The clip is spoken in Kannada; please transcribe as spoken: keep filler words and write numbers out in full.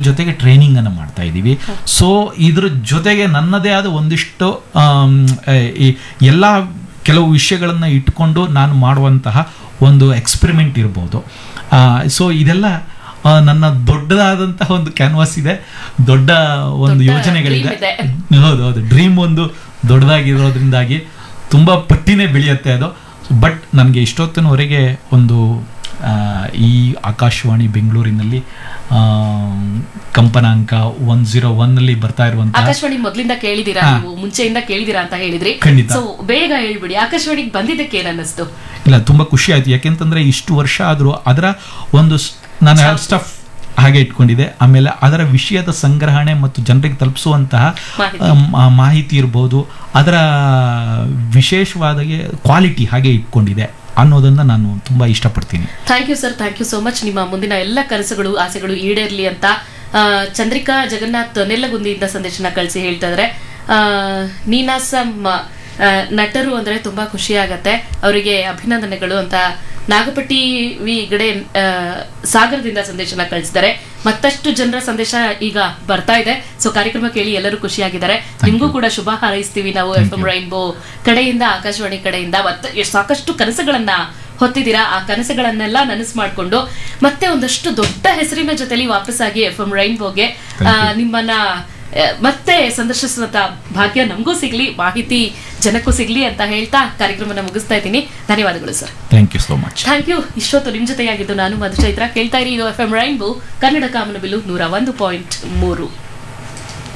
ಜೊತೆಗೆ ಟ್ರೈನಿಂಗನ್ನು ಮಾಡ್ತಾ ಇದ್ದೀವಿ. ಸೊ ಇದ್ರ ಜೊತೆಗೆ ನನ್ನದೇ ಆದ ಒಂದಿಷ್ಟು ಎಲ್ಲ ಕೆಲವು ವಿಷಯಗಳನ್ನು ಇಟ್ಕೊಂಡು ನಾನು ಮಾಡುವಂತಹ ಒಂದು ಎಕ್ಸ್ಪೆರಿಮೆಂಟ್ ಇರ್ಬೋದು. ಸೊ ಇದೆಲ್ಲ ನನ್ನ ದೊಡ್ಡದಾದಂತಹ ಒಂದು ಕ್ಯಾನ್ವಾಸ್ ಇದೆ, ದೊಡ್ಡ ಒಂದು ಯೋಜನೆಗಳಿದೆ. ಹೌದು ಹೌದು ಡ್ರೀಮ್ ಒಂದು ದೊಡ್ಡದಾಗಿರೋದ್ರಿಂದಾಗಿ ತುಂಬ ಪಟ್ಟಿನೇ ಬೆಳೆಯುತ್ತೆ ಅದು. ಬಟ್ ನನಗೆ ಇಷ್ಟೊತ್ತಿನವರೆಗೆ ಒಂದು ಈ ಆಕಾಶವಾಣಿ ಬೆಂಗಳೂರಿನಲ್ಲಿ ಕಂಪನಾಂಕ ಒನ್ ಜೀರೋ ಒನ್ ಅಲ್ಲಿ ಬರ್ತಾ ಇರುವಂತ ಆಕಾಶವಾಣಿ ಮೊದಲಿಂದ ಕೇಳಿದಿರಾ, ನೀವು ಮುಂಚೆಯಿಂದ ಕೇಳಿದಿರಾ ಅಂತ ಹೇಳಿದ್ರಿ. ಸೊ ಬೇಗ ಹೇಳ್ಬಿಡಿ, ಆಕಾಶವಾಣಿಗೆ ಬಂದಿದ್ದಕ್ಕೆ ಏನ್ ಅನ್ನಿಸ್ತು? ಇಲ್ಲ, ತುಂಬಾ ಖುಷಿ ಆಯ್ತು. ಯಾಕೆಂತಂದ್ರೆ ಇಷ್ಟು ವರ್ಷ ಆದ್ರೂ ಅದರ ಒಂದು ನಾನು ಸ್ಟಫ್ ಹಾಗೆ ಇಟ್ಕೊಂಡಿದೆ. ಆಮೇಲೆ ಅದರ ವಿಷಯದ ಸಂಗ್ರಹಣೆ ಮತ್ತು ಜನರಿಗೆ ತಲುಪಿಸುವಂತಹ ಮಾಹಿತಿ ಇರ್ಬೋದು, ಅದರ ವಿಶೇಷವಾದ ಕ್ವಾಲಿಟಿ ಹಾಗೆ ಇಟ್ಕೊಂಡಿದೆ ಅನ್ನೋದನ್ನ ನಾನು ತುಂಬಾ ಇಷ್ಟಪಡ್ತೀನಿ. Thank you sir, thank you so much. ನಿಮ್ಮ ಮುಂದಿನ ಎಲ್ಲ ಕನಸುಗಳು ಆಸೆಗಳು ಈಡೇರ್ಲಿ ಅಂತ ಚಂದ್ರಿಕಾ ಜಗನ್ನಾಥ್ ನೆಲ್ಲಗುಂದಿಯಿಂದ ಸಂದೇಶನ ಕಳಿಸಿ ಹೇಳ್ತಾ ಇದ್ದಾರೆ. ನೀನಾಸಂ ನಟರು ಅಂದ್ರೆ ತುಂಬಾ ಖುಷಿ ಆಗತ್ತೆ, ಅವರಿಗೆ ಅಭಿನಂದನೆಗಳು ಅಂತ ನಾಗಪಟ್ಟಿ ವಿ ಗಡೆ ಸಾಗರದಿಂದ ಸಂದೇಶನ ಕಳಿಸಿದ್ದಾರೆ. ಮತ್ತಷ್ಟು ಜನರ ಸಂದೇಶ ಈಗ ಬರ್ತಾ ಇದೆ. ಸೊ ಕಾರ್ಯಕ್ರಮ ಕೇಳಿ ಎಲ್ಲರೂ ಖುಷಿಯಾಗಿದ್ದಾರೆ. ನಿಮ್ಗೂ ಕೂಡ ಶುಭ ಹಾರೈಸ್ತೀವಿ ನಾವು ಎಫ್ ಎಂ ರೈನ್ಬೋ ಕಡೆಯಿಂದ, ಆಕಾಶವಾಣಿ ಕಡೆಯಿಂದ. ಮತ್ತೆ ಸಾಕಷ್ಟು ಕನಸುಗಳನ್ನ ಹೊತ್ತಿದ್ದೀರಾ. ಆ ಕನಸುಗಳನ್ನೆಲ್ಲ ನನಸು ಮಾಡಿಕೊಂಡು ಮತ್ತೆ ಒಂದಷ್ಟು ದೊಡ್ಡ ಹೆಸರಿನ ಜೊತೆಲಿ ವಾಪಸ್ಸಾಗಿ ಎಫ್ ಎಂ ರೈನ್ಬೋಗೆ ನಿಮ್ಮನ್ನ ಮತ್ತೆ ಸಂದರ್ಶಿಸುವಂತ ಭಾಗ್ಯ ನಮಗೂ ಸಿಗ್ಲಿ, ಮಾಹಿತಿ ಜನಕ್ಕೂ ಸಿಗ್ಲಿ ಅಂತ ಹೇಳ್ತಾ ಕಾರ್ಯಕ್ರಮನ ಮುಗಿಸ್ತಾ ಇದ್ದೀನಿ. ಧನ್ಯವಾದಗಳು sir. Thank you so much. Thank you. ಇಷ್ಟೊತ್ತು ನಿಮ್ ಜೊತೆಯಾಗಿದ್ದು ನಾನು ಮಧುಚೈತ್ರ. ಕೇಳ್ತಾ ಇರಿ ಇದು ಎಫ್ ಎಂ ರೈನ್ಬೋ ಕನ್ನಡ ಕಾಮನಬಿಲ್ಲು ನೂರ ಒಂದು ಪಾಯಿಂಟ್ ಮೂರು.